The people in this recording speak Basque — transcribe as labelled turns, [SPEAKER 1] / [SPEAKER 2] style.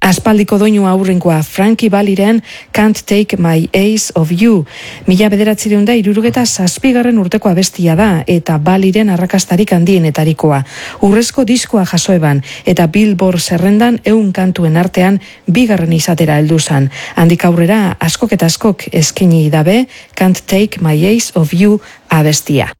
[SPEAKER 1] Aspaldiko doinu aurrenkoa Frankie Valliren Can't Take My Eyes Off You. 1967 urteko abestia da eta Valliren arrakastarik handienetarikoa. Urrezko diskoa jaso eban eta Billboard zerrendan 100 kantuen artean 2. izatera heldu zan. Handik aurrera askok eta askok eskaini dabe Can't Take My Eyes Off You abestia.